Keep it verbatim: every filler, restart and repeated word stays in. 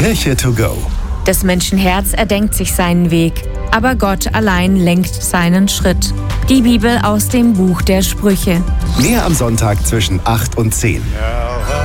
Kirche to go. Des Menschen Herz erdenkt sich seinen Weg, aber Gott allein lenkt seinen Schritt. Die Bibel aus dem Buch der Sprüche. Mehr am Sonntag zwischen acht und zehn.